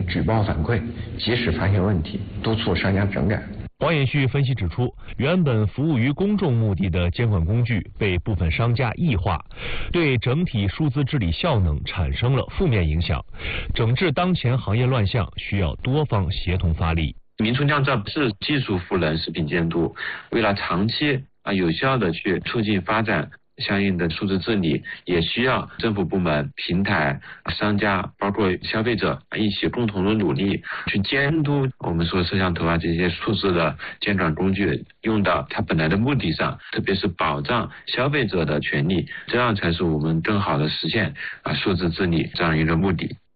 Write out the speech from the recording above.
举报反馈，及时发现问题，督促商家整改。 黄延旭分析指出，原本服务于公众目的的监管工具被部分商家异化，对整体数字治理效能产生了负面影响。整治当前行业乱象需要多方协同发力。 明厨酿造是技术赋能食品监督，为了长期有效的去促进发展相应的数字治理，也需要政府部门、平台、商家，包括消费者一起共同的努力，去监督我们说摄像头这些数字的监管工具用到它本来的目的上，特别是保障消费者的权利，这样才是我们更好的实现数字治理这样一个目的。